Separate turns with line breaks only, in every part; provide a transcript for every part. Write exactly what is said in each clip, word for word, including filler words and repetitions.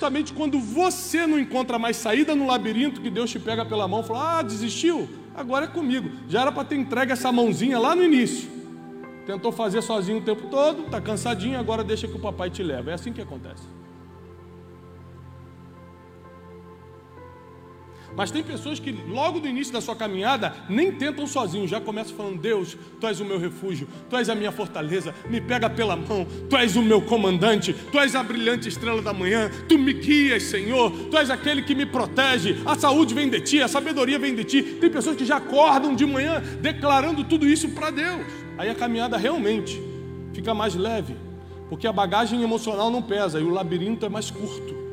justamente quando você não encontra mais saída no labirinto, que Deus te pega pela mão e fala: ah, desistiu? Agora é comigo. Já era para ter entregue essa mãozinha lá no início. Tentou fazer sozinho o tempo todo, está cansadinho, agora deixa que o papai te leva. É assim que acontece. Mas tem pessoas que logo do início da sua caminhada nem tentam sozinhos, já começam falando: Deus, Tu és o meu refúgio, Tu és a minha fortaleza, me pega pela mão, Tu és o meu comandante, Tu és a brilhante estrela da manhã, Tu me guias, Senhor, Tu és aquele que me protege, a saúde vem de Ti, a sabedoria vem de Ti. Tem pessoas que já acordam de manhã declarando tudo isso para Deus. Aí a caminhada realmente fica mais leve, porque a bagagem emocional não pesa e o labirinto é mais curto.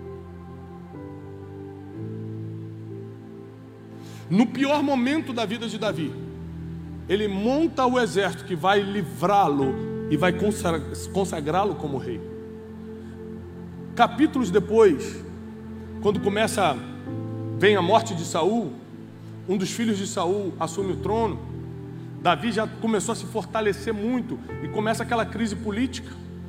No pior momento da vida de Davi, ele monta o exército que vai livrá-lo e vai consagrá-lo como rei. Capítulos depois, quando começa, vem a morte de Saul, um dos filhos de Saul assume o trono. Davi já começou a se fortalecer muito e começa aquela crise política.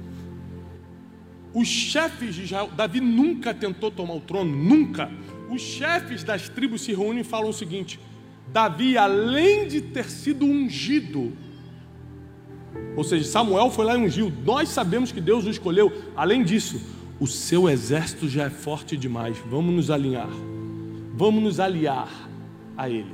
Os chefes de Israel, Davi nunca tentou tomar o trono, nunca. Os chefes das tribos se reúnem e falam o seguinte: Davi, além de ter sido ungido, ou seja, Samuel foi lá e ungiu, nós sabemos que Deus o escolheu, além disso, o seu exército já é forte demais, vamos nos alinhar, vamos nos aliar a ele.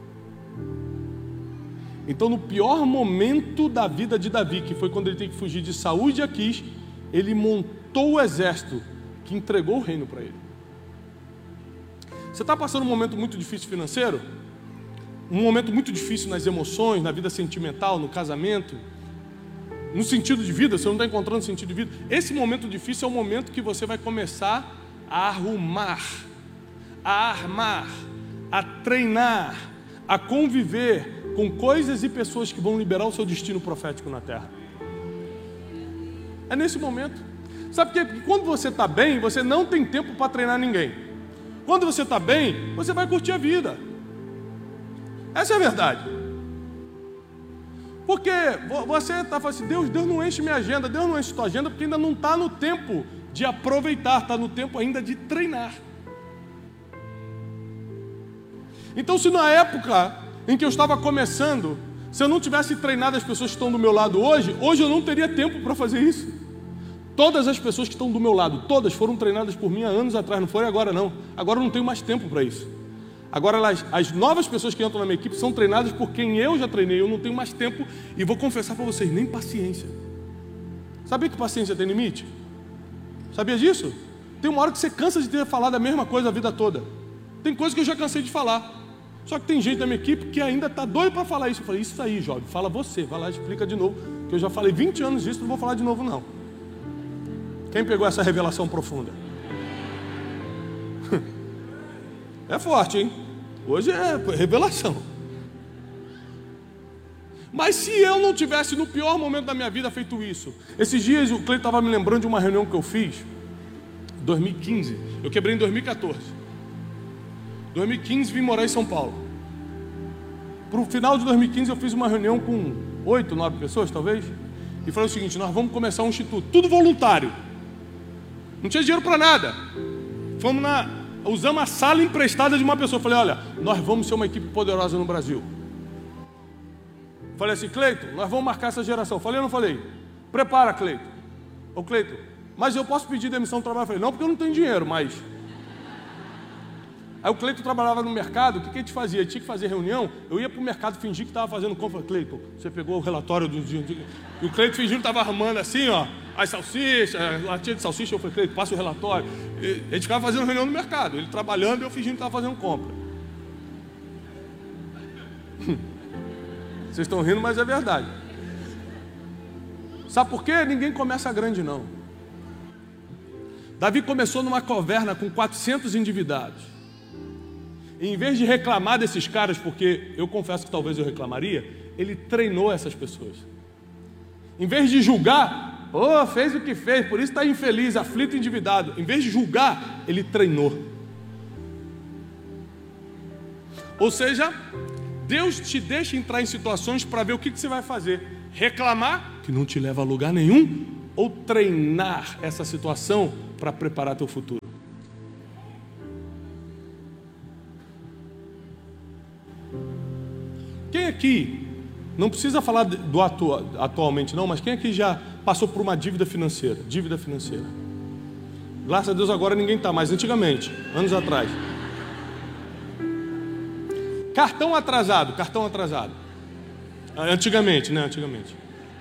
Então, no pior momento da vida de Davi, que foi quando ele tem que fugir de Saul e de Aquis, ele montou o exército que entregou o reino para ele. Você está passando um momento muito difícil financeiro? Um momento muito difícil nas emoções, na vida sentimental, no casamento, no sentido de vida, você não está encontrando sentido de vida. Esse momento difícil é o momento que você vai começar a arrumar, a armar, a treinar, a conviver com coisas e pessoas que vão liberar o seu destino profético na terra. É nesse momento. Sabe por quê? Porque quando você está bem, você não tem tempo para treinar ninguém. Quando você está bem, você vai curtir a vida. Essa é a verdade. Porque você está falando assim: Deus, Deus não enche minha agenda, Deus não enche tua agenda, porque ainda não está no tempo de aproveitar, está no tempo ainda de treinar. Então, se na época em que eu estava começando, se eu não tivesse treinado as pessoas que estão do meu lado hoje, hoje eu não teria tempo para fazer isso. Todas as pessoas que estão do meu lado, todas foram treinadas por mim há anos atrás, não foi agora não. Agora eu não tenho mais tempo para isso. Agora elas, as novas pessoas que entram na minha equipe são treinadas por quem eu já treinei. Eu não tenho mais tempo e vou confessar para vocês, nem paciência. Sabia que paciência tem limite? Sabia disso? Tem uma hora que você cansa de ter falado a mesma coisa a vida toda. Tem coisa que eu já cansei de falar. Só que tem gente da minha equipe que ainda está doido para falar isso. Eu falei: isso aí, jovem, fala você, vai lá e explica de novo, que eu já falei vinte anos disso, não vou falar de novo não. Quem pegou essa revelação profunda? É forte, hein? Hoje é revelação. Mas se eu não tivesse no pior momento da minha vida feito isso, esses dias o Cleiton estava me lembrando de uma reunião que eu fiz em dois mil e quinze, eu quebrei em dois mil e quatorze. Em dois mil e quinze vim morar em São Paulo. Para o final de dois mil e quinze eu fiz uma reunião com oito, nove pessoas talvez, e falei o seguinte: nós vamos começar um instituto, tudo voluntário. Não tinha dinheiro para nada. Fomos na, usamos a sala emprestada de uma pessoa. Falei: olha, nós vamos ser uma equipe poderosa no Brasil. Falei assim: Cleiton, nós vamos marcar essa geração. Falei ou não falei? Prepara, Cleiton. Ô Cleiton, mas eu posso pedir demissão do trabalho? Falei: não, porque eu não tenho dinheiro, mas... Aí o Cleiton trabalhava no mercado, o que, que a gente fazia? Tinha que fazer reunião, eu ia para o mercado fingir que estava fazendo compra. Cleiton, você pegou o relatório do dia... E o Cleiton fingindo que estava arrumando assim, ó, as salsichas, a latinha de salsicha. Eu falei: Cleiton, passa o relatório. E a gente ficava fazendo reunião no mercado, ele trabalhando e eu fingindo que estava fazendo compra. Vocês estão rindo, mas é verdade. Sabe por quê? Ninguém começa grande, não. Davi começou numa caverna com quatrocentos endividados. E em vez de reclamar desses caras, porque eu confesso que talvez eu reclamaria, ele treinou essas pessoas. Em vez de julgar, oh, fez o que fez, por isso está infeliz, aflito, endividado. Em vez de julgar, ele treinou. Ou seja, Deus te deixa entrar em situações para ver o que, que você vai fazer. Reclamar, que não te leva a lugar nenhum, ou treinar essa situação para preparar teu futuro. aqui, não precisa falar do atu, atualmente não, mas quem aqui já passou por uma dívida financeira? Dívida financeira. Graças a Deus agora ninguém está mais, antigamente, anos atrás. Cartão atrasado, cartão atrasado. Antigamente, né? Antigamente.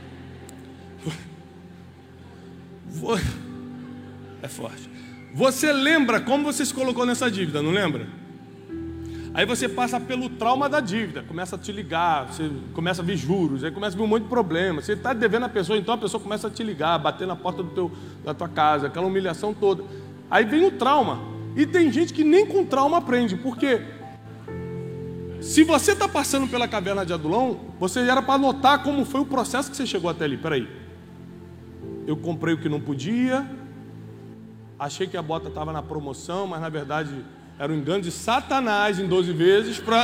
É forte. Você lembra como você se colocou nessa dívida, não lembra? Aí você passa pelo trauma da dívida, começa a te ligar, você começa a ver juros, aí começa a ver um monte de problema. Você está devendo a pessoa, então a pessoa começa a te ligar, bater na porta do teu, da tua casa, aquela humilhação toda. Aí vem o trauma. E tem gente que nem com trauma aprende, porque se você está passando pela caverna de Adulão, você era para notar como foi o processo que você chegou até ali. Peraí, eu comprei o que não podia, achei que a bota estava na promoção, mas na verdade era um engano de Satanás em doze vezes para...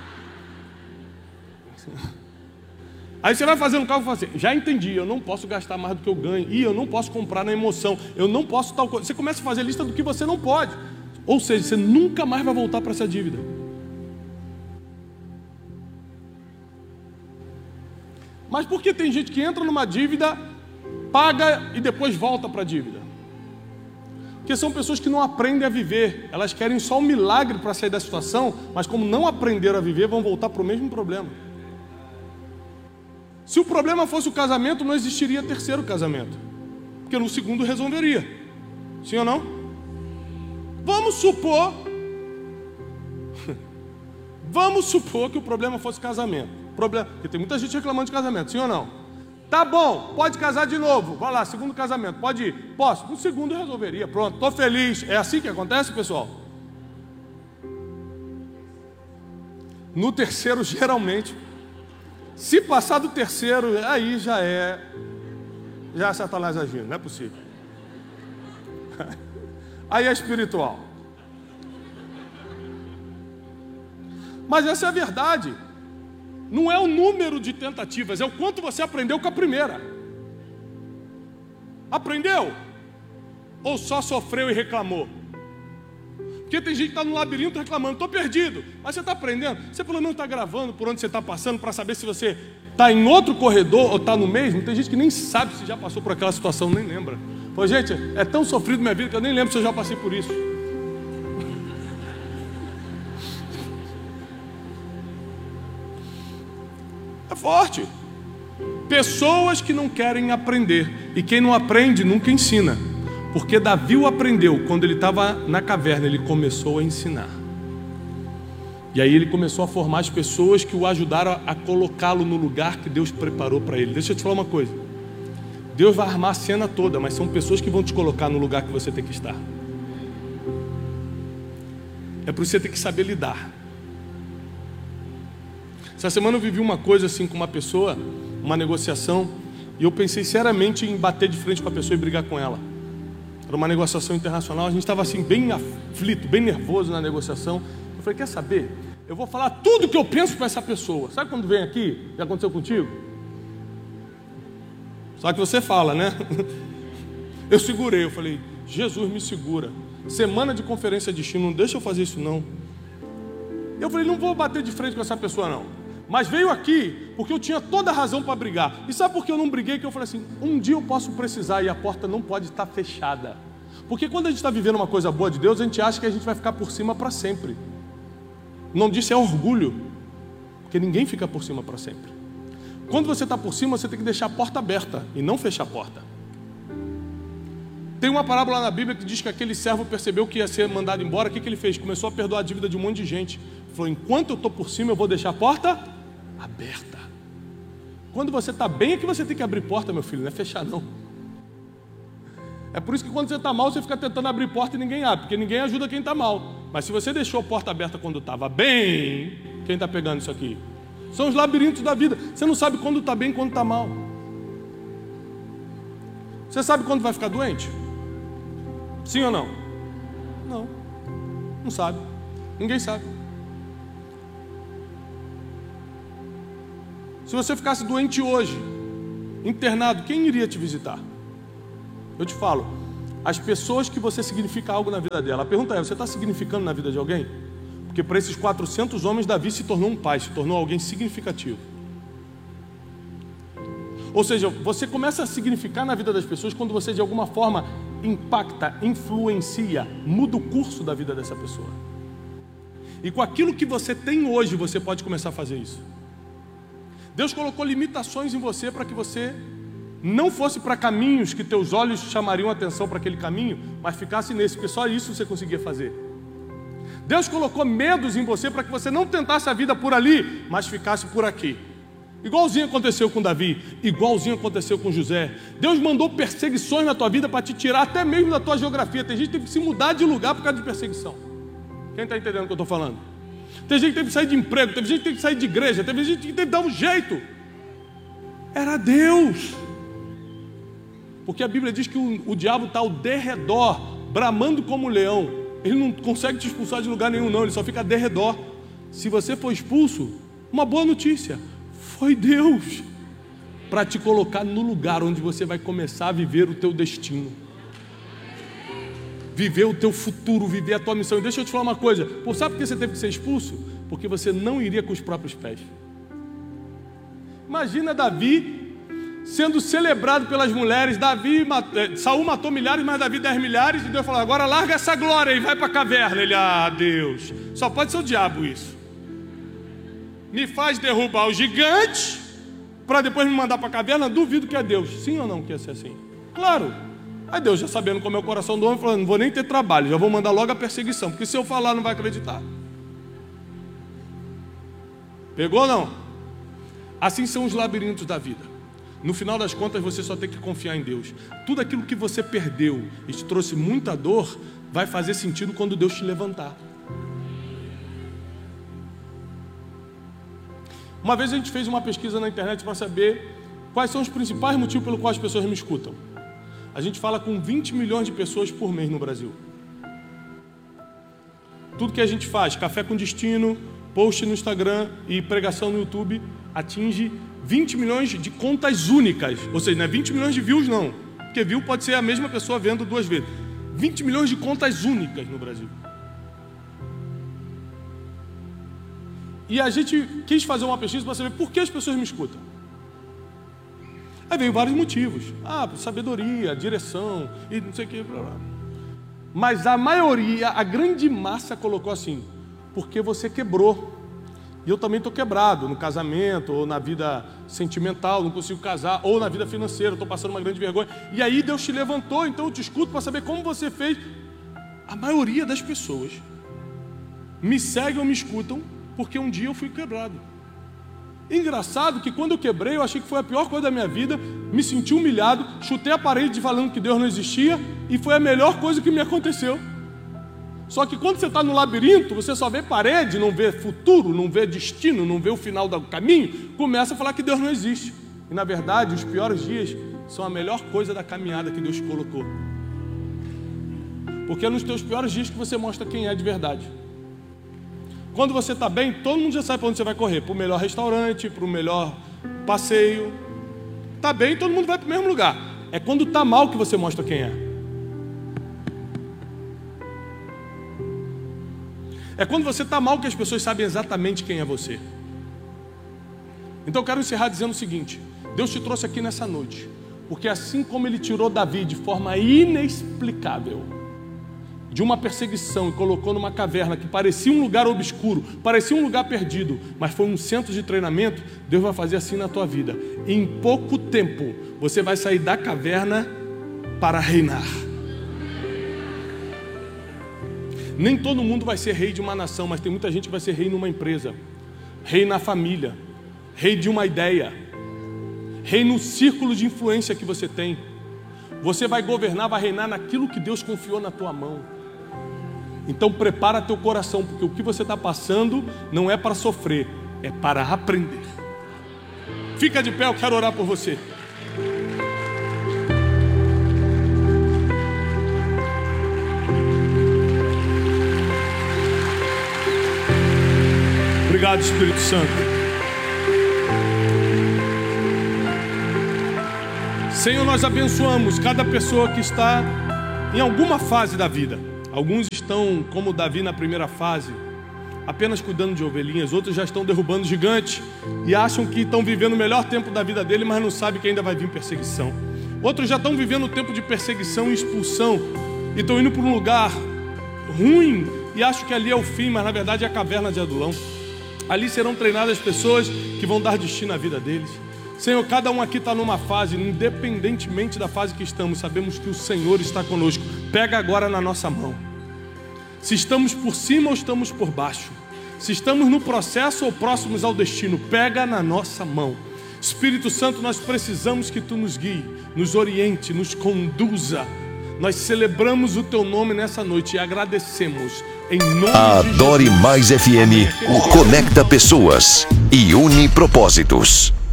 Aí você vai fazendo um cálculo e fala assim, já entendi, eu não posso gastar mais do que eu ganho, e eu não posso comprar na emoção, eu não posso tal coisa. Você começa a fazer lista do que você não pode. Ou seja, você nunca mais vai voltar para essa dívida. Mas por que tem gente que entra numa dívida, paga e depois volta para a dívida? Porque são pessoas que não aprendem a viver. Elas querem só um milagre para sair da situação, mas como não aprenderam a viver, vão voltar para o mesmo problema. Se o problema fosse o casamento, não existiria terceiro casamento, porque no segundo resolveria. Sim ou não? Vamos supor Vamos supor que o problema fosse casamento. Problema, porque tem muita gente reclamando de casamento, sim ou não? Tá bom, pode casar de novo. Vai lá, segundo casamento, pode ir. Posso? No segundo eu resolveria, pronto, estou feliz. É assim que acontece, pessoal? No terceiro, geralmente, se passar do terceiro, aí já é, já é Satanás agindo, não é possível. Aí é espiritual. Mas essa é a verdade. Não é o número de tentativas, é o quanto você aprendeu com a primeira. Aprendeu? Ou só sofreu e reclamou? Porque tem gente que está no labirinto reclamando, estou perdido. Mas você está aprendendo? Você pelo menos está gravando por onde você está passando para saber se você está em outro corredor ou está no mesmo. Tem gente que nem sabe se já passou por aquela situação, nem lembra. Pô, gente, é tão sofrido minha vida que eu nem lembro se eu já passei por isso. É forte. Pessoas que não querem aprender. E quem não aprende nunca ensina. Porque Davi o aprendeu. Quando ele estava na caverna, ele começou a ensinar. E aí ele começou a formar as pessoas que o ajudaram a, a colocá-lo no lugar que Deus preparou para ele. Deixa eu te falar uma coisa. Deus vai armar a cena toda, mas são pessoas que vão te colocar no lugar que você tem que estar. É por isso que você tem que saber lidar. Essa semana eu vivi uma coisa assim com uma pessoa, uma negociação, e eu pensei seriamente em bater de frente com a pessoa e brigar com ela. Era uma negociação internacional, a gente estava assim bem aflito, bem nervoso na negociação. Eu falei, quer saber? Eu vou falar tudo que eu penso para essa pessoa. Sabe quando vem aqui? Já aconteceu contigo? Só que você fala, né? Eu segurei, eu falei, Jesus me segura. Semana de conferência de destino, não deixa eu fazer isso não. Eu falei, não vou bater de frente com essa pessoa não. Mas veio aqui porque eu tinha toda a razão para brigar. E sabe por que eu não briguei? Que eu falei assim, um dia eu posso precisar e a porta não pode estar fechada. Porque quando a gente está vivendo uma coisa boa de Deus, a gente acha que a gente vai ficar por cima para sempre. O nome disso é orgulho. Porque ninguém fica por cima para sempre. Quando você está por cima, você tem que deixar a porta aberta e não fechar a porta. Tem uma parábola lá na Bíblia que diz que aquele servo percebeu que ia ser mandado embora. O que, que ele fez? Começou a perdoar a dívida de um monte de gente. Falou, enquanto eu estou por cima, eu vou deixar a porta aberta. Quando você está bem é que você tem que abrir porta, meu filho, não é fechar não. É por isso que quando você está mal, você fica tentando abrir porta e ninguém abre, porque ninguém ajuda quem está mal. Mas se você deixou a porta aberta quando estava bem, quem está pegando isso aqui? São os labirintos da vida. Você não sabe quando está bem e quando está mal. Você sabe quando vai ficar doente? Sim ou não? Não. Não sabe. Ninguém sabe. Se você ficasse doente hoje, internado, quem iria te visitar? Eu te falo, as pessoas que você significa algo na vida dela. A pergunta é, você está significando na vida de alguém? Porque Porque para esses quatrocentos homens, Davi se tornou um pai, se tornou alguém significativo. Ou seja, você começa a significar na vida das pessoas quando você de alguma forma impacta, influencia, muda o curso da vida dessa pessoa. E com aquilo que você tem hoje, você pode começar a fazer isso. Deus colocou limitações em você para que você não fosse para caminhos que teus olhos chamariam atenção para aquele caminho, mas ficasse nesse, porque só isso você conseguia fazer. Deus colocou medos em você para que você não tentasse a vida por ali, mas ficasse por aqui. Igualzinho aconteceu com Davi, igualzinho aconteceu com José. Deus mandou perseguições na tua vida para te tirar até mesmo da tua geografia. Tem gente que teve que se mudar de lugar por causa de perseguição. Quem está entendendo o que eu estou falando? Tem gente que teve que sair de emprego, teve gente que teve que sair de igreja, teve gente que teve que dar um jeito. Era Deus. Porque a Bíblia diz que o, o diabo está ao derredor, bramando como um leão. Ele não consegue te expulsar de lugar nenhum não, ele só fica ao derredor. Se você for expulso, uma boa notícia, foi Deus para te colocar no lugar onde você vai começar a viver o teu destino, viver o teu futuro, viver a tua missão. E deixa eu te falar uma coisa, pô, sabe por que você teve que ser expulso? Porque você não iria com os próprios pés. Imagina Davi sendo celebrado pelas mulheres. Davi, Saul matou milhares, mas Davi dez milhares, e Deus falou, agora larga essa glória e vai para a caverna. Ele, ah Deus, só pode ser o diabo isso. Me faz derrubar o gigante para depois me mandar para a caverna. Duvido que é Deus. Sim ou não que ia ser assim? Claro. Aí Deus, já sabendo como é o coração do homem, falou, não vou nem ter trabalho, já vou mandar logo a perseguição, porque se eu falar não vai acreditar. Pegou ou não? Assim são os labirintos da vida. No final das contas você só tem que confiar em Deus. Tudo aquilo que você perdeu e te trouxe muita dor vai fazer sentido quando Deus te levantar. Uma vez a gente fez uma pesquisa na internet para saber quais são os principais motivos pelo qual as pessoas me escutam. A gente fala com vinte milhões de pessoas por mês no Brasil. Tudo que a gente faz, Café com Destino, post no Instagram e pregação no YouTube, atinge vinte milhões de contas únicas. Ou seja, não é vinte milhões de views não, porque view pode ser a mesma pessoa vendo duas vezes. vinte milhões de contas únicas no Brasil. E a gente quis fazer uma pesquisa para saber por que as pessoas me escutam. Aí veio vários motivos. Ah, sabedoria, direção, e não sei o que. Blá, blá. Mas a maioria, a grande massa colocou assim, porque você quebrou. E eu também estou quebrado no casamento, ou na vida sentimental, não consigo casar, ou na vida financeira, estou passando uma grande vergonha. E aí Deus te levantou, então eu te escuto para saber como você fez. A maioria das pessoas me seguem ou me escutam porque um dia eu fui quebrado. Engraçado que quando eu quebrei, eu achei que foi a pior coisa da minha vida, me senti humilhado, chutei a parede falando que Deus não existia, e foi a melhor coisa que me aconteceu. Só que quando você está no labirinto, você só vê parede, não vê futuro, não vê destino, não vê o final do caminho, começa a falar que Deus não existe. E na verdade, os piores dias são a melhor coisa da caminhada que Deus colocou. Porque é nos teus piores dias que você mostra quem é de verdade. Quando você está bem, todo mundo já sabe para onde você vai correr. Para o melhor restaurante, para o melhor passeio. Está bem, todo mundo vai para o mesmo lugar. É quando está mal que você mostra quem é. É quando você está mal que as pessoas sabem exatamente quem é você. Então eu quero encerrar dizendo o seguinte. Deus te trouxe aqui nessa noite, porque assim como Ele tirou Davi de forma inexplicável de uma perseguição e colocou numa caverna que parecia um lugar obscuro, parecia um lugar perdido, mas foi um centro de treinamento, Deus vai fazer assim na tua vida. Em pouco tempo, você vai sair da caverna para reinar. Nem todo mundo vai ser rei de uma nação, mas tem muita gente que vai ser rei numa empresa, rei na família, rei de uma ideia, rei no círculo de influência que você tem. Você vai governar, vai reinar naquilo que Deus confiou na tua mão. Então prepara teu coração, porque o que você está passando não é para sofrer, é para aprender. Fica de pé, eu quero orar por você. Obrigado, Espírito Santo. Senhor, nós abençoamos cada pessoa que está em alguma fase da vida. Alguns estão como Davi na primeira fase, apenas cuidando de ovelhinhas. Outros já estão derrubando gigantes e acham que estão vivendo o melhor tempo da vida dele, mas não sabem que ainda vai vir perseguição. Outros já estão vivendo o tempo de perseguição e expulsão e estão indo para um lugar ruim e acham que ali é o fim, mas na verdade é a caverna de Adulão. Ali serão treinadas pessoas que vão dar destino à vida deles. Senhor, cada um aqui está numa fase, independentemente da fase que estamos, sabemos que o Senhor está conosco. Pega agora na nossa mão. Se estamos por cima ou estamos por baixo, se estamos no processo ou próximos ao destino, pega na nossa mão. Espírito Santo, nós precisamos que Tu nos guie, nos oriente, nos conduza. Nós celebramos o Teu nome nessa noite e agradecemos em nome
a
de Jesus.
Adore Mais F M o conecta pessoas e une propósitos.